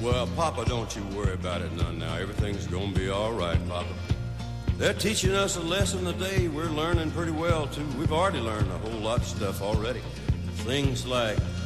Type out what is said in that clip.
Well, Papa, don't you worry about it none now. Everything's gonna be all right, Papa. They're teaching us a lesson a day. We're learning pretty well, too. We've already learned a whole lot of stuff already. Things like